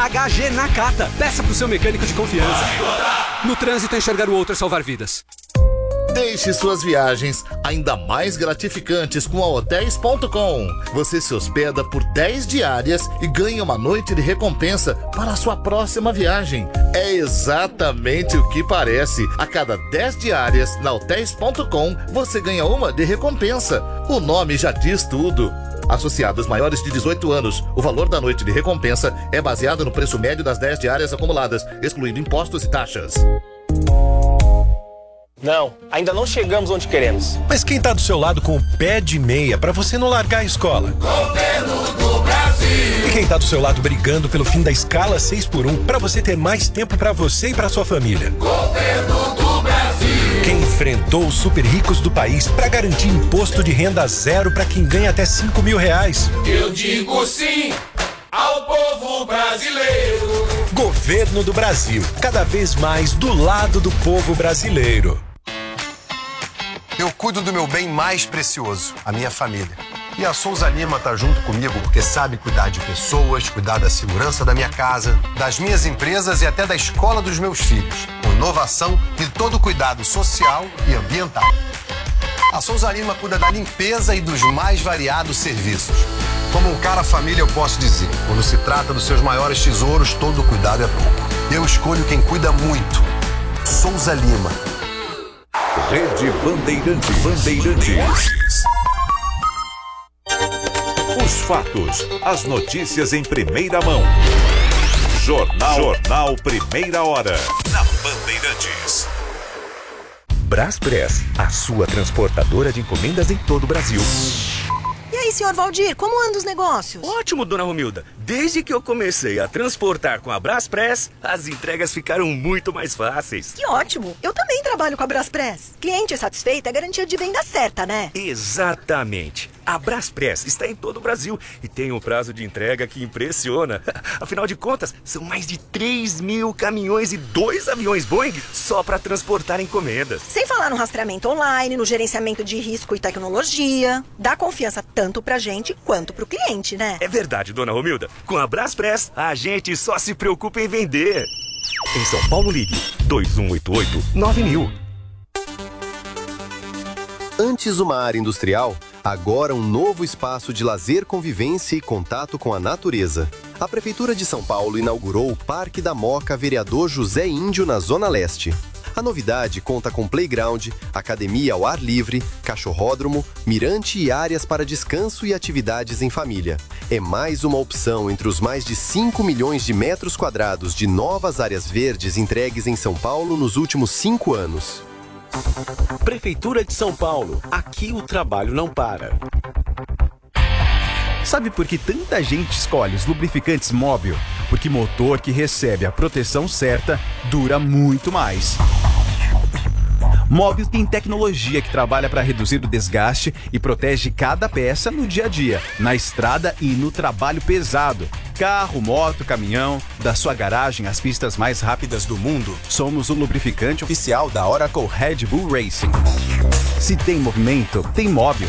HG Nakata. Peça pro seu mecânico de confiança. No trânsito, enxergar o outro é salvar vidas. Deixe suas viagens ainda mais gratificantes com a Hotels.com. Você se hospeda por 10 diárias e ganha uma noite de recompensa para a sua próxima viagem. É exatamente o que parece. A cada 10 diárias na Hotels.com, você ganha uma de recompensa. O nome já diz tudo. Associados maiores de 18 anos, o valor da noite de recompensa é baseado no preço médio das 10 diárias acumuladas, excluindo impostos e taxas. Não, ainda não chegamos onde queremos. Mas quem tá do seu lado com o pé de meia pra você não largar a escola? Governo do Brasil! E quem tá do seu lado brigando pelo fim da escala 6x1 pra você ter mais tempo pra você e pra sua família? Governo do Brasil! Quem enfrentou os super ricos do país pra garantir imposto de renda zero pra quem ganha até R$5.000? Eu digo sim ao povo brasileiro! Governo do Brasil, cada vez mais do lado do povo brasileiro. Eu cuido do meu bem mais precioso, a minha família. E a Souza Lima tá junto comigo porque sabe cuidar de pessoas, cuidar da segurança da minha casa, das minhas empresas e até da escola dos meus filhos, com inovação e todo o cuidado social e ambiental. A Souza Lima cuida da limpeza e dos mais variados serviços. Como um cara família, eu posso dizer, quando se trata dos seus maiores tesouros, todo cuidado é pouco. Eu escolho quem cuida muito. Souza Lima. Rede Bandeirantes. Os fatos, as notícias em primeira mão. Jornal Primeira Hora. Na Bandeirantes. Braspress, a sua transportadora de encomendas em todo o Brasil. E aí, senhor Valdir, como andam os negócios? Ótimo, dona Romilda. Desde que eu comecei a transportar com a Braspress, as entregas ficaram muito mais fáceis. Que ótimo! Eu também trabalho com a Braspress. Cliente satisfeito é garantia de venda certa, né? Exatamente. A Braspress está em todo o Brasil e tem um prazo de entrega que impressiona. Afinal de contas, são mais de 3.000 caminhões e 2 aviões Boeing só para transportar encomendas. Sem falar no rastreamento online, no gerenciamento de risco e tecnologia. Dá confiança tanto pra gente quanto pro cliente, né? É verdade, dona Romilda. Com a Braspress, a gente só se preocupa em vender. Em São Paulo, ligue 2188-9000. Antes uma área industrial, agora um novo espaço de lazer, convivência e contato com a natureza. A Prefeitura de São Paulo inaugurou o Parque da Moca Vereador José Índio na Zona Leste. A novidade conta com playground, academia ao ar livre, cachorródromo, mirante e áreas para descanso e atividades em família. É mais uma opção entre os mais de 5 milhões de metros quadrados de novas áreas verdes entregues em São Paulo nos últimos 5 anos. Prefeitura de São Paulo. Aqui o trabalho não para. Sabe por que tanta gente escolhe os lubrificantes Móbil? Porque motor que recebe a proteção certa dura muito mais. Móbil tem tecnologia que trabalha para reduzir o desgaste e protege cada peça no dia a dia, na estrada e no trabalho pesado. Carro, moto, caminhão, da sua garagem às pistas mais rápidas do mundo, somos o lubrificante oficial da Oracle Red Bull Racing. Se tem movimento, tem Móbil.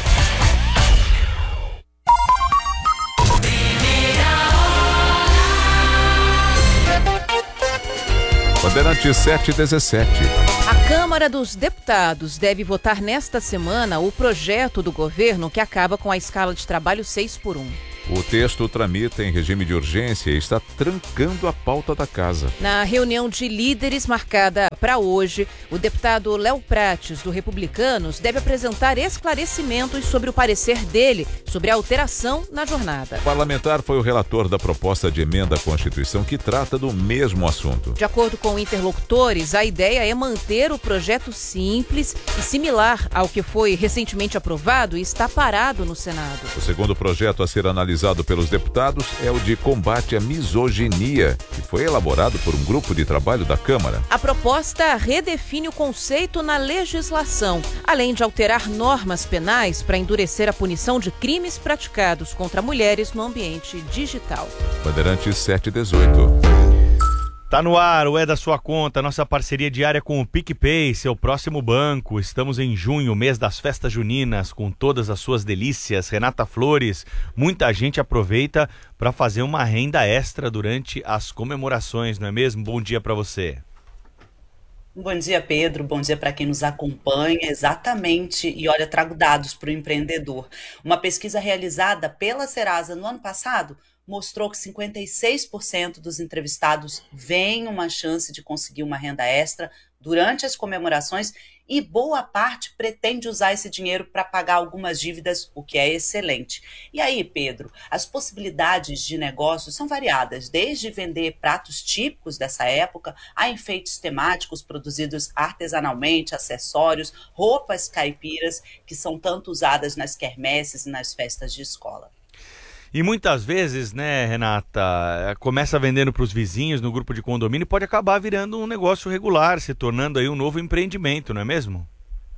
Bandeirantes 717. A Câmara dos Deputados deve votar nesta semana o projeto do governo que acaba com a escala de trabalho 6x1. O texto tramita em regime de urgência e está trancando a pauta da casa. Na reunião de líderes marcada para hoje, o deputado Léo Prates, do Republicanos, deve apresentar esclarecimentos sobre o parecer dele sobre a alteração na jornada. O parlamentar foi o relator da proposta de emenda à Constituição que trata do mesmo assunto. De acordo com interlocutores, a ideia é manter o projeto simples e similar ao que foi recentemente aprovado e está parado no Senado. O segundo projeto a ser analisado pelos deputados é o de combate à misoginia, que foi elaborado por um grupo de trabalho da Câmara. A proposta redefine o conceito na legislação, além de alterar normas penais para endurecer a punição de crimes praticados contra mulheres no ambiente digital. Bandeirantes 718. Tá no ar, o É da Sua Conta, nossa parceria diária com o PicPay, seu próximo banco. Estamos em junho, mês das festas juninas, com todas as suas delícias. Renata Flores, muita gente aproveita para fazer uma renda extra durante as comemorações, não é mesmo? Bom dia para você. Bom dia, Pedro. Bom dia para quem nos acompanha. Exatamente. E olha, trago dados para o empreendedor. Uma pesquisa realizada pela Serasa no ano passado mostrou que 56% dos entrevistados veem uma chance de conseguir uma renda extra durante as comemorações e boa parte pretende usar esse dinheiro para pagar algumas dívidas, o que é excelente. E aí, Pedro, as possibilidades de negócio são variadas, desde vender pratos típicos dessa época a enfeites temáticos produzidos artesanalmente, acessórios, roupas caipiras, que são tanto usadas nas quermesses e nas festas de escola. E muitas vezes, né, Renata, começa vendendo para os vizinhos no grupo de condomínio e pode acabar virando um negócio regular, se tornando aí um novo empreendimento, não é mesmo?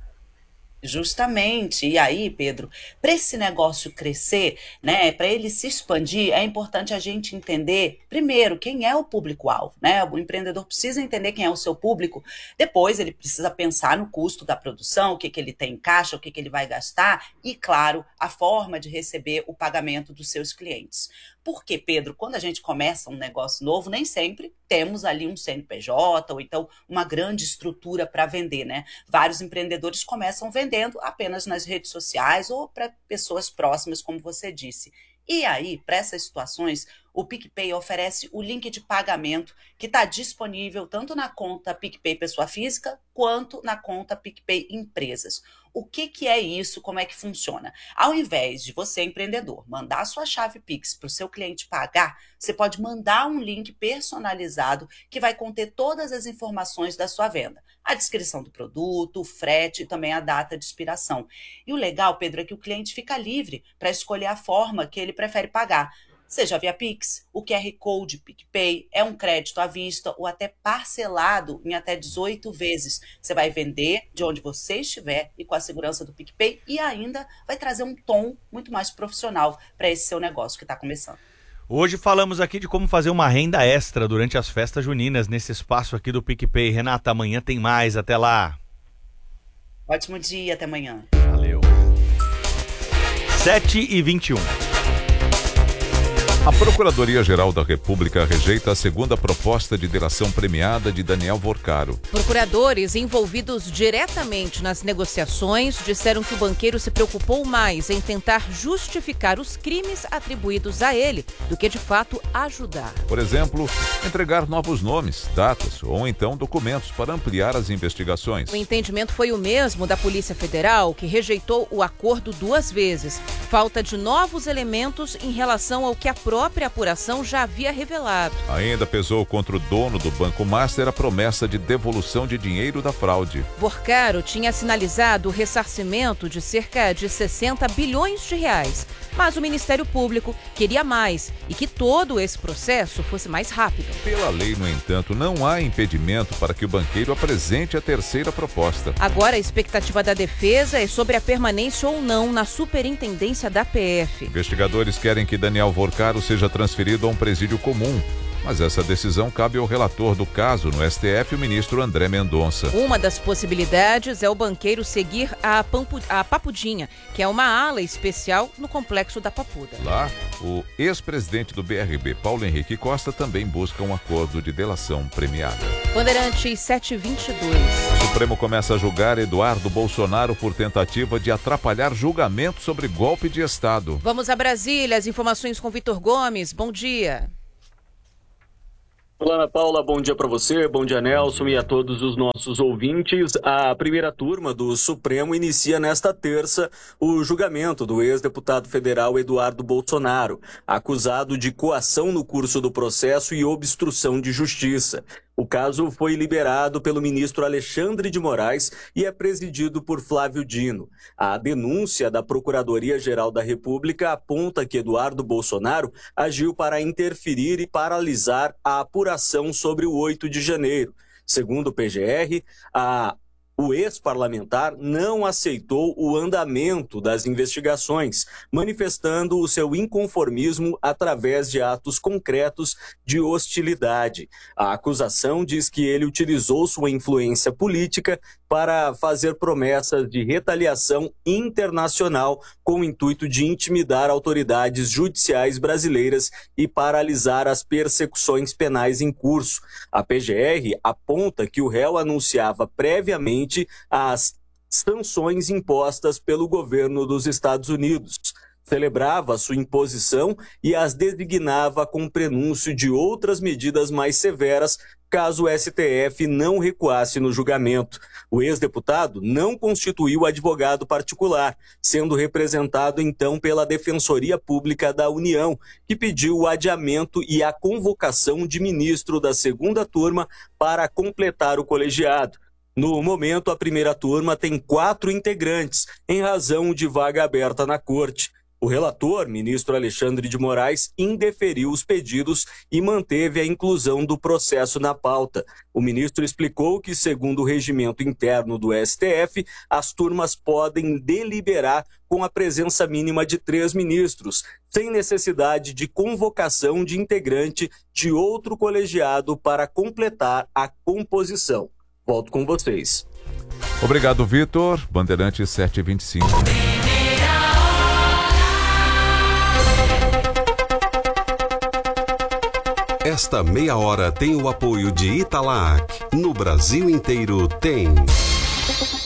Justamente. E aí, Pedro, para esse negócio crescer, né, para ele se expandir, é importante a gente entender, primeiro, quem é o público-alvo, né? O empreendedor precisa entender quem é o seu público, depois ele precisa pensar no custo da produção, o que ele tem em caixa, o que ele vai gastar e, claro, a forma de receber o pagamento dos seus clientes. Porque, Pedro, quando a gente começa um negócio novo, nem sempre temos ali um CNPJ ou então uma grande estrutura para vender, né? Vários empreendedores começam vendendo apenas nas redes sociais ou para pessoas próximas, como você disse. E aí, para essas situações, o PicPay oferece o link de pagamento que está disponível tanto na conta PicPay Pessoa Física quanto na conta PicPay Empresas. O que é isso? Como é que funciona? Ao invés de você, empreendedor, mandar a sua chave Pix para o seu cliente pagar, você pode mandar um link personalizado que vai conter todas as informações da sua venda. A descrição do produto, o frete e também a data de expiração. E o legal, Pedro, é que o cliente fica livre para escolher a forma que ele prefere pagar. Seja via Pix, o QR Code PicPay, é um crédito à vista ou até parcelado em até 18 vezes. Você vai vender de onde você estiver e com a segurança do PicPay e ainda vai trazer um tom muito mais profissional para esse seu negócio que está começando. Hoje falamos aqui de como fazer uma renda extra durante as festas juninas nesse espaço aqui do PicPay. Renata, amanhã tem mais. Até lá. Ótimo dia, até amanhã. Valeu. 7h21. A Procuradoria-Geral da República rejeita a segunda proposta de delação premiada de Daniel Vorcaro. Procuradores envolvidos diretamente nas negociações disseram que o banqueiro se preocupou mais em tentar justificar os crimes atribuídos a ele do que, de fato, ajudar. Por exemplo, entregar novos nomes, datas ou então documentos para ampliar as investigações. O entendimento foi o mesmo da Polícia Federal, que rejeitou o acordo 2 vezes. Falta de novos elementos em relação ao que a própria apuração já havia revelado. Ainda pesou contra o dono do Banco Master a promessa de devolução de dinheiro da fraude. Vorcaro tinha sinalizado o ressarcimento de cerca de 60 bilhões de reais, mas o Ministério Público queria mais e que todo esse processo fosse mais rápido. Pela lei, no entanto, não há impedimento para que o banqueiro apresente a terceira proposta. Agora a expectativa da defesa é sobre a permanência ou não na superintendência da PF. Investigadores querem que Daniel Vorcaro seja transferido a um presídio comum, mas essa decisão cabe ao relator do caso no STF, o ministro André Mendonça. Uma das possibilidades é o banqueiro seguir a Papudinha, que é uma ala especial no complexo da Papuda. Lá, o ex-presidente do BRB, Paulo Henrique Costa, também busca um acordo de delação premiada. Bandeirantes 722. O Supremo começa a julgar Eduardo Bolsonaro por tentativa de atrapalhar julgamento sobre golpe de Estado. Vamos a Brasília, as informações com Vitor Gomes. Bom dia. Olá, Ana Paula, bom dia para você, bom dia, Nelson, e a todos os nossos ouvintes. A primeira turma do Supremo inicia nesta terça o julgamento do ex-deputado federal Eduardo Bolsonaro, acusado de coação no curso do processo e obstrução de justiça. O caso foi liberado pelo ministro Alexandre de Moraes e é presidido por Flávio Dino. A denúncia da Procuradoria-Geral da República aponta que Eduardo Bolsonaro agiu para interferir e paralisar a apuração sobre o 8 de janeiro. Segundo o PGR, a O ex-parlamentar não aceitou o andamento das investigações, manifestando o seu inconformismo através de atos concretos de hostilidade. A acusação diz que ele utilizou sua influência política para fazer promessas de retaliação internacional com o intuito de intimidar autoridades judiciais brasileiras e paralisar as persecuções penais em curso. A PGR aponta que o réu anunciava previamente as sanções impostas pelo governo dos Estados Unidos, celebrava sua imposição e as designava com prenúncio de outras medidas mais severas caso o STF não recuasse no julgamento. O ex-deputado não constituiu advogado particular, sendo representado então pela Defensoria Pública da União, que pediu o adiamento e a convocação de ministro da segunda turma para completar o colegiado. No momento, a primeira turma tem 4 integrantes, em razão de vaga aberta na corte. O relator, ministro Alexandre de Moraes, indeferiu os pedidos e manteve a inclusão do processo na pauta. O ministro explicou que, segundo o regimento interno do STF, as turmas podem deliberar com a presença mínima de 3 ministros, sem necessidade de convocação de integrante de outro colegiado para completar a composição. Volto com vocês. Obrigado, Vitor. Bandeirantes 7h25. Esta meia hora tem o apoio de Italac. No Brasil inteiro tem.